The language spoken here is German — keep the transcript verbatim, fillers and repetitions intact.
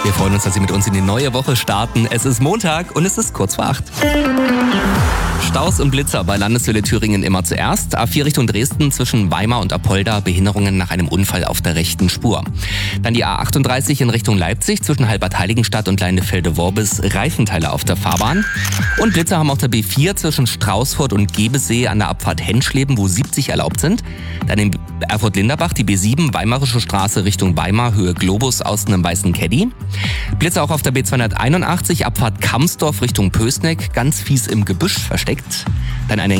Wir freuen uns, dass Sie mit uns in die neue Woche starten. Es ist Montag und es ist kurz vor acht. Staus und Blitzer bei Landeswelle Thüringen immer zuerst. A vier Richtung Dresden zwischen Weimar und Apolda, Behinderungen nach einem Unfall auf der rechten Spur. Dann die A achtunddreißig in Richtung Leipzig zwischen Halbertheiligenstadt und Leinefelde-Worbis, Reifenteile auf der Fahrbahn. Und Blitzer haben auf der B vier zwischen Straußfurt und Gebesee an der Abfahrt Henschleben, wo siebzig erlaubt sind. Dann in Erfurt-Linderbach die B sieben, Weimarische Straße Richtung Weimar, Höhe Globus, außen im weißen Caddy. Blitzer auch auf der B zweihunderteinundachtzig, Abfahrt Kamsdorf Richtung Pößneck, ganz fies im Gebüsch versteckt. Dann eine